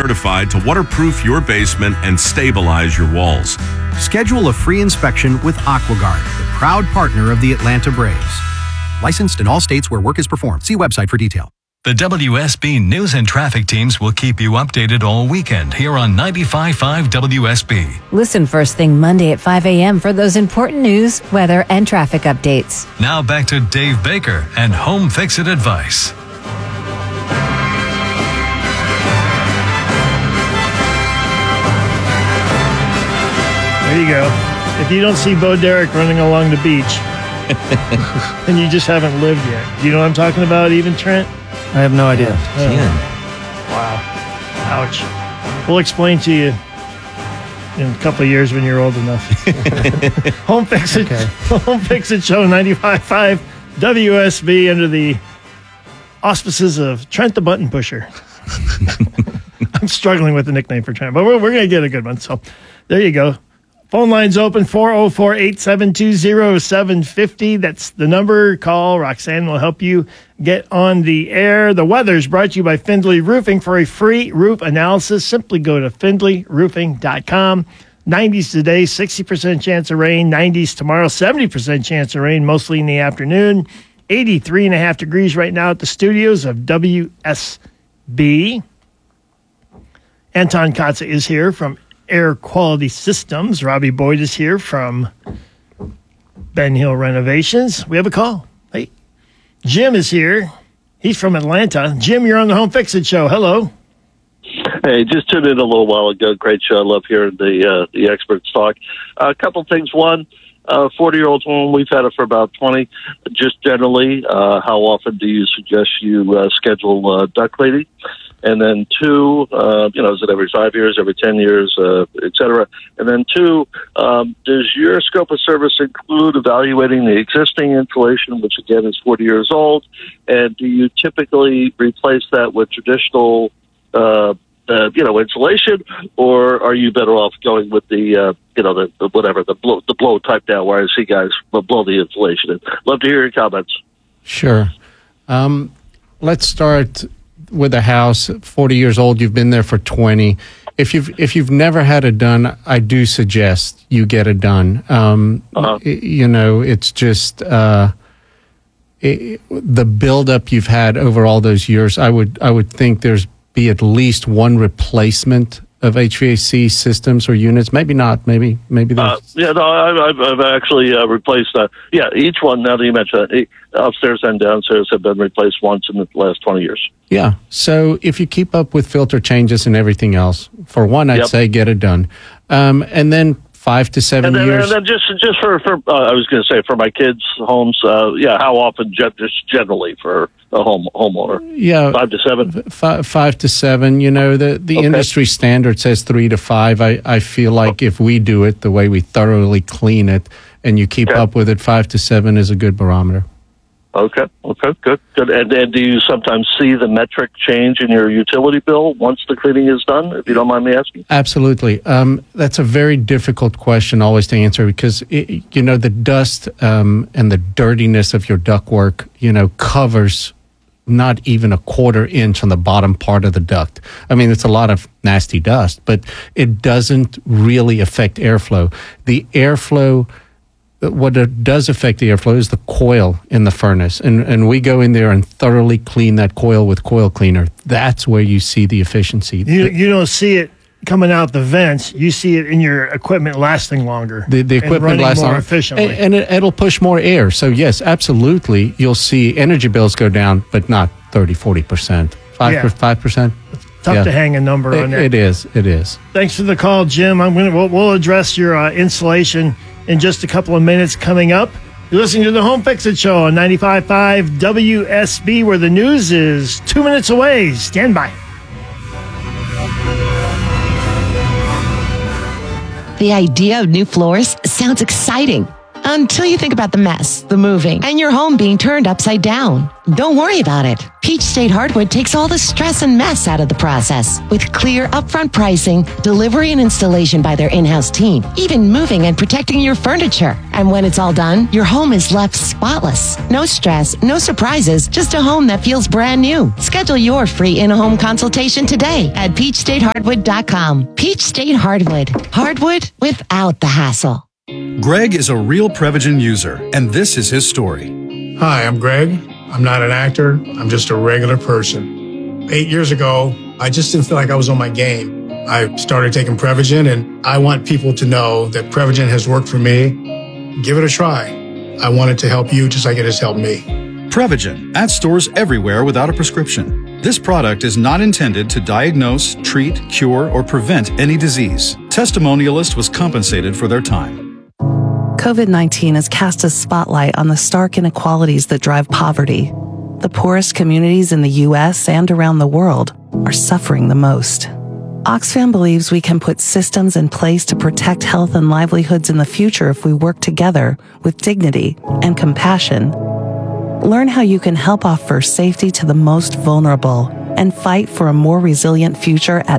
certified to waterproof your basement and stabilize your walls. Schedule a free inspection with AquaGuard, the proud partner of the Atlanta Braves. Licensed in all states where work is performed. See website for detail. The WSB News and Traffic teams will keep you updated all weekend here on 95.5 WSB. Listen first thing Monday at 5 a.m. for those important news, weather, and traffic updates. Now back to Dave Baker and Home Fix-It advice. There you go. If you don't see Bo Derek running along the beach, then you just haven't lived yet. Do you know what I'm talking about, even, Trent? I have no idea. Wow. Ouch. We'll explain to you in a couple of years when you're old enough. Home Fix It. Okay. Home Fix It Show 95.5 WSB under the auspices of Trent the Button Pusher. I'm struggling with the nickname for Trent, but we're going to get a good one. So there you go. Phone lines open, 404-872-0750. That's the number. Call. Roxanne will help you get on the air. The weather is brought to you by Findlay Roofing. For a free roof analysis, simply go to findlayroofing.com. 90s today, 60% chance of rain. 90s tomorrow, 70% chance of rain, mostly in the afternoon. 83.5 degrees right now at the studios of WSB. Anton Kotze is here from Air Quality Systems. Robbie Boyd is here from Ben Hill Renovations. We have a call. Hey, Jim is here. He's from Atlanta. Jim, you're on the Home Fix It Show. Hello. Hey, just tuned in a little while ago. Great show. I love hearing the experts talk. A couple things. One, 40-year-old home, we've had it for about 20. Just generally, how often do you suggest you schedule duct cleaning? And then two, is it every 5 years, every 10 years, et cetera? And then two, does your scope of service include evaluating the existing insulation, which again is 40 years old? And do you typically replace that with traditional, insulation, or are you better off going with the blow type now, where I see guys blow the insulation in? Love to hear your comments. Sure. Let's start with a house, 40 years old, you've been there for 20. If you've never had it done, I do suggest you get it done. It's just the buildup you've had over all those years. I would think there's be at least one replacement of HVAC systems or units. Maybe not. Maybe there's... I've actually replaced each one, now that you mention it, upstairs and downstairs have been replaced once in the last 20 years. Yeah. So if you keep up with filter changes and everything else, for one, I'd say get it done. And then 5 to 7 years. And then just for I was going to say for my kids' homes, how often just generally for a homeowner? Yeah, 5 to 7. 5 to 7. The industry standard says 3 to 5. I feel like if we do it the way we thoroughly clean it and you keep up with it, 5 to 7 is a good barometer. Okay, good. And do you sometimes see the metric change in your utility bill once the cleaning is done, if you don't mind me asking? Absolutely. That's a very difficult question always to answer because, the dust and the dirtiness of your ductwork, covers not even a quarter inch on the bottom part of the duct. I mean, it's a lot of nasty dust, but it doesn't really affect airflow. The airflow... What it does affect the airflow is the coil in the furnace. And we go in there and thoroughly clean that coil with coil cleaner. That's where you see the efficiency. You don't see it coming out the vents. You see it in your equipment lasting longer. The equipment lasts more longer. Efficiently. And it'll push more air. So, yes, absolutely, you'll see energy bills go down, but not 30, 40%. 5%? Tough to hang a number on that. It is. Thanks for the call, Jim. We'll address your insulation in just a couple of minutes coming up. You're listening to the Home Fix It Show on 95.5 WSB, where the news is 2 minutes away. Stand by. The idea of new floors sounds exciting until you think about the mess, the moving, and your home being turned upside down. Don't worry about it. Peach State Hardwood takes all the stress and mess out of the process with clear upfront pricing, delivery and installation by their in-house team, even moving and protecting your furniture. And when it's all done, your home is left spotless. No stress, no surprises, just a home that feels brand new. Schedule your free in-home consultation today at peachstatehardwood.com. Peach State Hardwood. Hardwood without the hassle. Greg is a real Prevagen user, and this is his story. Hi, I'm Greg. I'm not an actor. I'm just a regular person. 8 years ago, I just didn't feel like I was on my game. I started taking Prevagen, and I want people to know that Prevagen has worked for me. Give it a try. I want it to help you just like it has helped me. Prevagen, at stores everywhere without a prescription. This product is not intended to diagnose, treat, cure, or prevent any disease. Testimonialist was compensated for their time. COVID-19 has cast a spotlight on the stark inequalities that drive poverty. The poorest communities in the U.S. and around the world are suffering the most. Oxfam believes we can put systems in place to protect health and livelihoods in the future if we work together with dignity and compassion. Learn how you can help offer safety to the most vulnerable and fight for a more resilient future at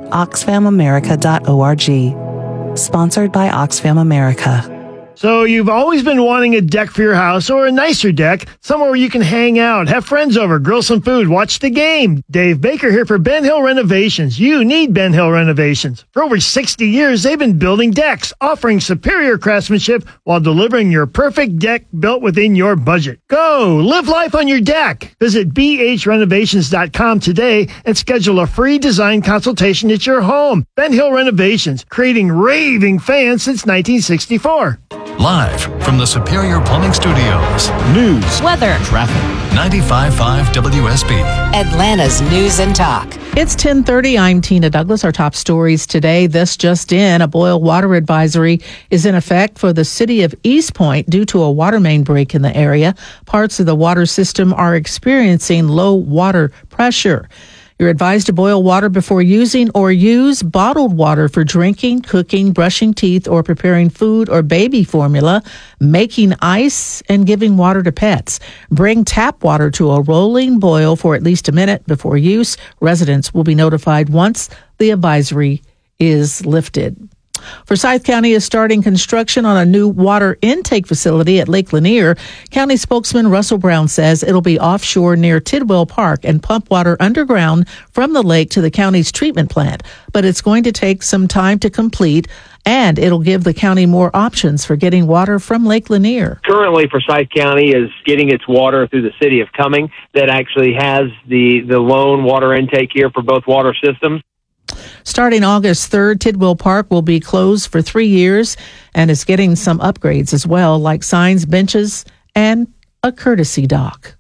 oxfamamerica.org. Sponsored by Oxfam America. So you've always been wanting a deck for your house or a nicer deck, somewhere where you can hang out, have friends over, grill some food, watch the game. Dave Baker here for Ben Hill Renovations. You need Ben Hill Renovations. For over 60 years, they've been building decks, offering superior craftsmanship while delivering your perfect deck built within your budget. Go live life on your deck. Visit bhrenovations.com today and schedule a free design consultation at your home. Ben Hill Renovations, creating raving fans since 1964. Live from the Superior Plumbing Studios. News, weather, traffic. 95.5 WSB. Atlanta's News and Talk. It's 10:30. I'm Tina Douglas. Our top stories today. This just in. A boil water advisory is in effect for the city of East Point due to a water main break in the area. Parts of the water system are experiencing low water pressure. You're advised to boil water before using or use bottled water for drinking, cooking, brushing teeth, or preparing food or baby formula, making ice, and giving water to pets. Bring tap water to a rolling boil for at least a minute before use. Residents will be notified once the advisory is lifted. Forsyth County is starting construction on a new water intake facility at Lake Lanier. County spokesman Russell Brown says it'll be offshore near Tidwell Park and pump water underground from the lake to the county's treatment plant. But it's going to take some time to complete, and it'll give the county more options for getting water from Lake Lanier. Currently, Forsyth County is getting its water through the city of Cumming that actually has the lone water intake here for both water systems. Starting August 3rd, Tidwell Park will be closed for 3 years and is getting some upgrades as well, like signs, benches, and a courtesy dock.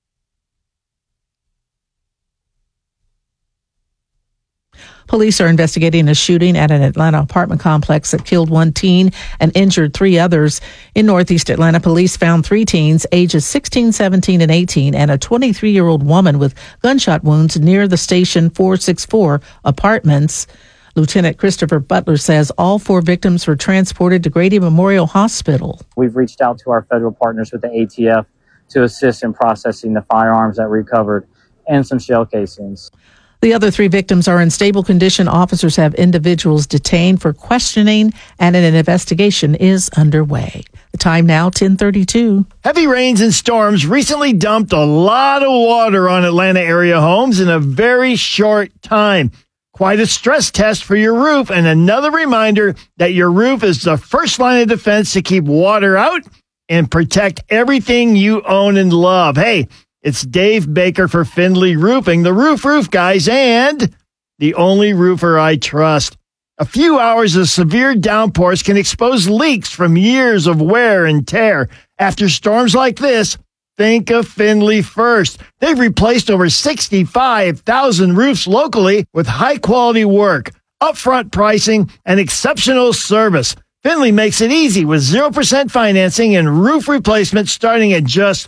Police are investigating a shooting at an Atlanta apartment complex that killed one teen and injured 3 others. In Northeast Atlanta, police found 3 teens, ages 16, 17, and 18, and a 23-year-old woman with gunshot wounds near the Station 464 apartments. Lieutenant Christopher Butler says all 4 victims were transported to Grady Memorial Hospital. We've reached out to our federal partners with the ATF to assist in processing the firearms that recovered and some shell casings. The other 3 victims are in stable condition. Officers have individuals detained for questioning, and an investigation is underway. The time now, 10:32. Heavy rains and storms recently dumped a lot of water on Atlanta area homes in a very short time. Quite a stress test for your roof, and another reminder that your roof is the first line of defense to keep water out and protect everything you own and love. Hey, it's Dave Baker for Findlay Roofing, the roof guys, and the only roofer I trust. A few hours of severe downpours can expose leaks from years of wear and tear. After storms like this, think of Findlay first. They've replaced over 65,000 roofs locally with high-quality work, upfront pricing, and exceptional service. Findlay makes it easy with 0% financing and roof replacement starting at just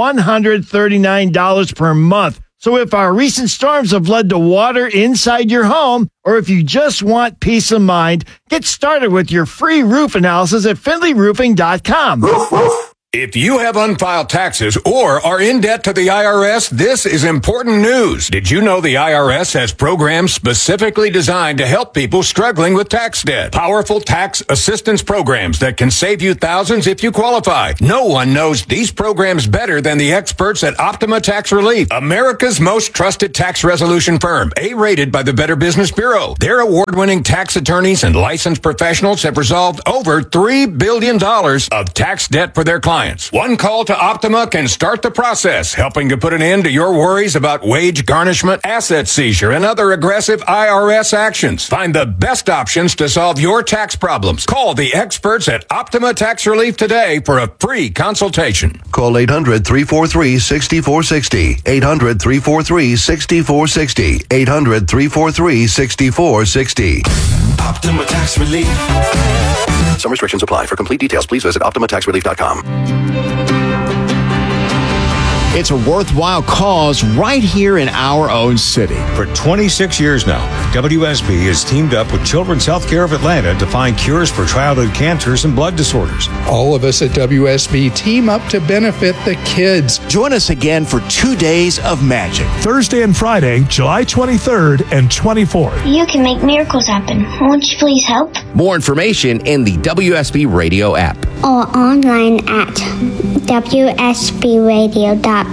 $139 per month. So if our recent storms have led to water inside your home, or if you just want peace of mind, get started with your free roof analysis at FindlayRoofing.com. If you have unfiled taxes or are in debt to the IRS, this is important news. Did you know the IRS has programs specifically designed to help people struggling with tax debt? Powerful tax assistance programs that can save you thousands if you qualify. No one knows these programs better than the experts at Optima Tax Relief, America's most trusted tax resolution firm, A-rated by the Better Business Bureau. Their award-winning tax attorneys and licensed professionals have resolved over $3 billion of tax debt for their clients. One call to Optima can start the process, helping to put an end to your worries about wage garnishment, asset seizure, and other aggressive IRS actions. Find the best options to solve your tax problems. Call the experts at Optima Tax Relief today for a free consultation. Call 800-343-6460. 800-343-6460. 800-343-6460. Optima Tax Relief. Some restrictions apply. For complete details, please visit OptimaTaxRelief.com. It's a worthwhile cause right here in our own city. For 26 years now, WSB has teamed up with Children's Healthcare of Atlanta to find cures for childhood cancers and blood disorders. All of us at WSB team up to benefit the kids. Join us again for 2 days of magic. Thursday and Friday, July 23rd and 24th. You can make miracles happen. Won't you please help? More information in the WSB Radio app. Or online at WSBradio.com.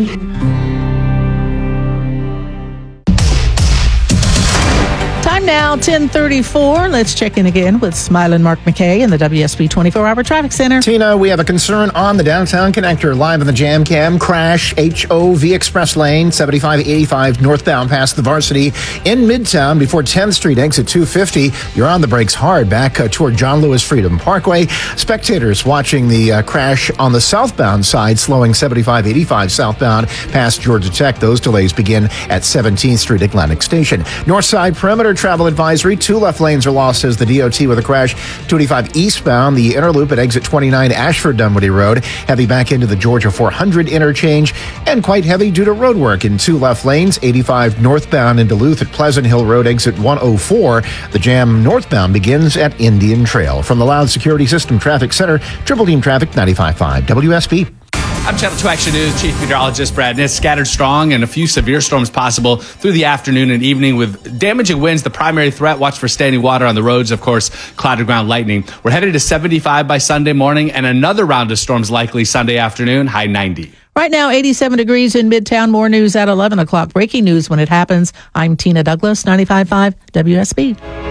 Time now, 10:34. Let's check in again with Smiling Mark McKay in the WSB 24-hour traffic center. Tina, we have a concern on the downtown connector. Live on the Jam Cam. Crash, HOV Express Lane, 7585 northbound past the Varsity in Midtown before 10th Street, exit 250. You're on the brakes hard back toward John Lewis Freedom Parkway. Spectators watching the crash on the southbound side, slowing 7585 southbound past Georgia Tech. Those delays begin at 17th Street Atlantic Station. North side perimeter travel advisory. 2 left lanes are lost as the DOT with a crash. 285 eastbound, the inner loop at exit 29 Ashford Dunwoody Road. Heavy back into the Georgia 400 interchange and quite heavy due to road work in 2 left lanes. 85 northbound in Duluth at Pleasant Hill Road, exit 104. The jam northbound begins at Indian Trail. From the Loud Security System Traffic Center, Triple Team Traffic 95.5 WSB. I'm Channel 2 Action News Chief Meteorologist Brad Niss. Scattered strong and a few severe storms possible through the afternoon and evening with damaging winds. The primary threat, watch for standing water on the roads, of course, clouded ground lightning. We're headed to 75 by Sunday morning and another round of storms likely Sunday afternoon, high 90. Right now, 87 degrees in Midtown. More news at 11 o'clock. Breaking news when it happens. I'm Tina Douglas, 95.5 WSB.